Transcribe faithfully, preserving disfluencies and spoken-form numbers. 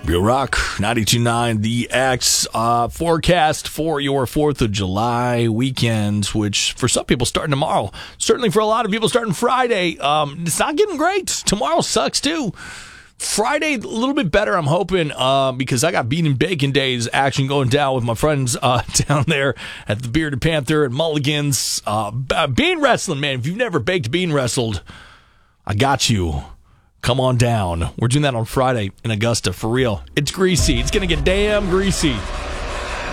Real Rock ninety-two point nine The X uh, forecast for your fourth of July weekend, which for some people starting tomorrow, certainly for a lot of people starting Friday. Um, it's not getting great. Tomorrow sucks too. Friday, a little bit better, I'm hoping, uh, because I got Bean and Bacon Days action going down with my friends uh, down there at the Bearded Panther and Mulligan's. Uh, bean wrestling, man. If you've never baked bean wrestled, I got you. Come on down. We're doing that on Friday in Augusta, for real. It's greasy. It's going to get damn greasy.